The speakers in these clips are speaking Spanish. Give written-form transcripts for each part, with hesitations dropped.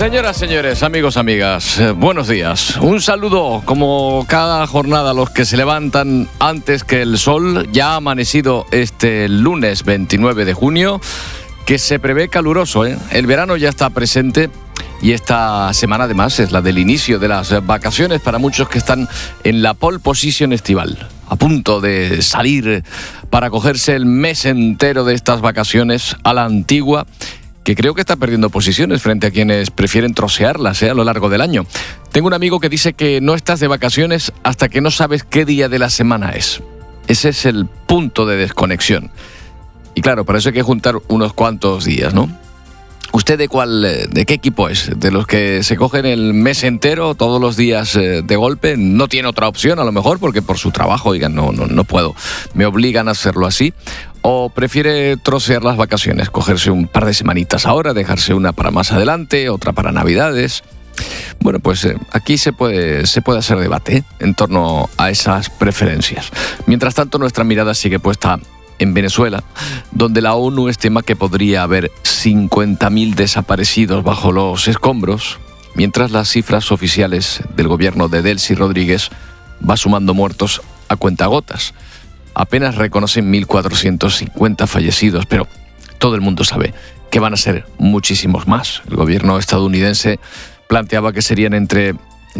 Señoras, señores, amigos, amigas, buenos días. Un saludo como cada jornada a los que se levantan antes que el sol. Ya ha amanecido este lunes 29 de junio, que se prevé caluroso, ¿eh? El verano ya está presente y esta semana además es la del inicio de las vacaciones para muchos que están en la pole position estival, a punto de salir para cogerse el mes entero de estas vacaciones a la antigua, que creo que está perdiendo posiciones frente a quienes prefieren trocearlas a lo largo del año. Tengo un amigo que dice que no estás de vacaciones hasta que no sabes qué día de la semana es. Ese es el punto de desconexión. Y claro, para eso hay que juntar unos cuantos días, ¿no? ¿Usted de qué equipo es? ¿De los que se cogen el mes entero, todos los días de golpe? ¿No tiene otra opción a lo mejor? Porque por su trabajo, oigan, no puedo. Me obligan a hacerlo así. ¿O prefiere trocear las vacaciones? Cogerse un par de semanitas ahora, dejarse una para más adelante, otra para Navidades. Bueno, pues aquí se puede hacer debate en torno a esas preferencias. Mientras tanto, nuestra mirada sigue puesta en Venezuela, donde la ONU estima que podría haber 50.000 desaparecidos bajo los escombros, mientras las cifras oficiales del gobierno de Delcy Rodríguez va sumando muertos a cuentagotas. Apenas reconocen 1.450 fallecidos, pero todo el mundo sabe que van a ser muchísimos más. El gobierno estadounidense planteaba que serían entre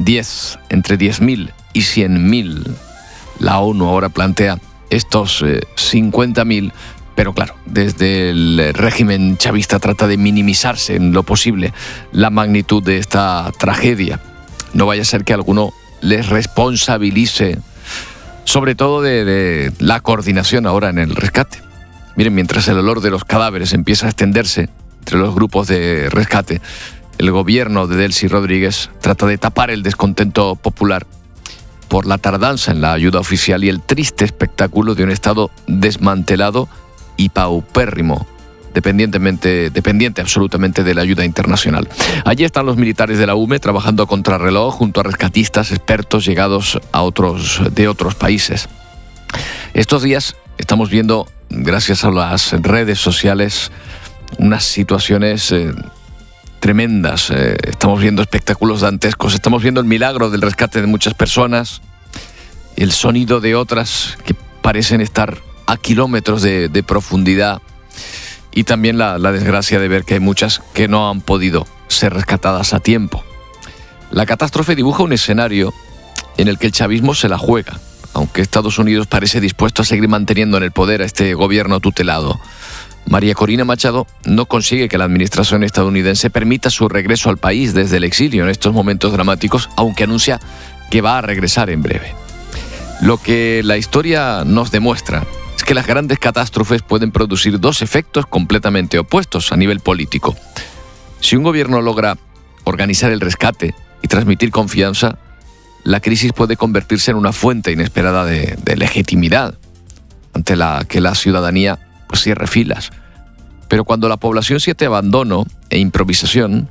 10.000 y 100.000. La ONU ahora plantea estos 50.000, pero claro, desde el régimen chavista trata de minimizarse en lo posible la magnitud de esta tragedia. No vaya a ser que alguno les responsabilice, sobre todo de la coordinación ahora en el rescate. Miren, mientras el olor de los cadáveres empieza a extenderse entre los grupos de rescate, el gobierno de Delcy Rodríguez trata de tapar el descontento popular por la tardanza en la ayuda oficial y el triste espectáculo de un Estado desmantelado y paupérrimo, dependiente absolutamente de la ayuda internacional. Allí están los militares de la UME trabajando a contrarreloj junto a rescatistas expertos llegados de otros países. Estos días estamos viendo, gracias a las redes sociales, unas situaciones tremendas. Estamos viendo espectáculos dantescos, estamos viendo el milagro del rescate de muchas personas, el sonido de otras que parecen estar a kilómetros de profundidad, y también la desgracia de ver que hay muchas que no han podido ser rescatadas a tiempo. La catástrofe dibuja un escenario en el que el chavismo se la juega, aunque Estados Unidos parece dispuesto a seguir manteniendo en el poder a este gobierno tutelado. María Corina Machado no consigue que la administración estadounidense permita su regreso al país desde el exilio en estos momentos dramáticos, aunque anuncia que va a regresar en breve. Lo que la historia nos demuestra es que las grandes catástrofes pueden producir dos efectos completamente opuestos a nivel político. Si un gobierno logra organizar el rescate y transmitir confianza, la crisis puede convertirse en una fuente inesperada de legitimidad, ante la que la ciudadanía cierre filas. Pero cuando la población siente abandono e improvisación,